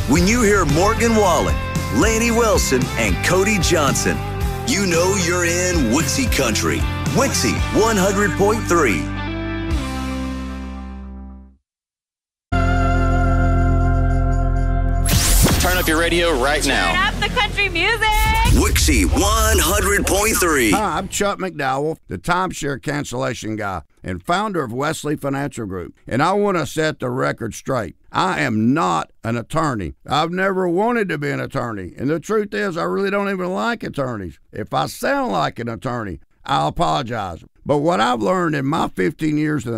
When you hear Morgan Wallen, Laney Wilson, and Cody Johnson, you know you're in Wixie Country. Wixie 100.3. Turn up your radio right now. Turn up the country music. Wixie 100.3. Hi, I'm Chuck McDowell, the timeshare cancellation guy and founder of Wesley Financial Group. And I want to set the record straight. I am not an attorney. I've never wanted to be an attorney. And the truth is, I really don't even like attorneys. If I sound like an attorney, I'll apologize. But what I've learned in my 15 years in the